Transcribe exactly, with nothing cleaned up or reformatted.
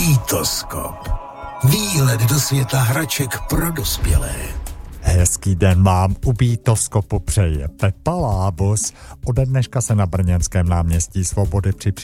Bítoskop. Výlet do světa hraček pro dospělé. Hezký den vám u Bítoskopu přeje Pepa Lábus. Ode dneška se na brněnském náměstí Svobody při